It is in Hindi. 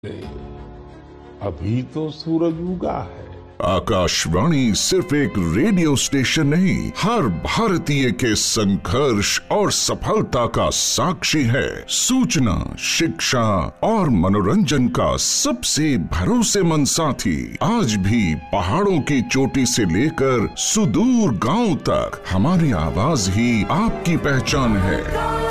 अभी तो सूरज उगा है। आकाशवाणी सिर्फ एक रेडियो स्टेशन नहीं, हर भारतीय के संघर्ष और सफलता का साक्षी है। सूचना, शिक्षा और मनोरंजन का सबसे भरोसेमंद साथी। आज भी पहाड़ों की चोटी से लेकर सुदूर गांव तक हमारी आवाज ही आपकी पहचान है।